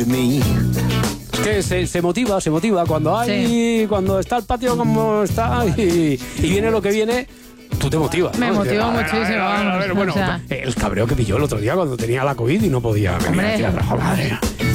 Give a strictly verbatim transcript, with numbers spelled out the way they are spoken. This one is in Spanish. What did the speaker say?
Es que se, se motiva, se motiva cuando hay, sí. cuando está el patio como está y, y viene lo que viene. Tú te motivas, Me ¿no? motiva a ver, muchísimo. A ver, a ver, a ver, Vamos, bueno, o sea... el cabreo que pilló el otro día cuando tenía la COVID y no podía venir. Hombre. Madre.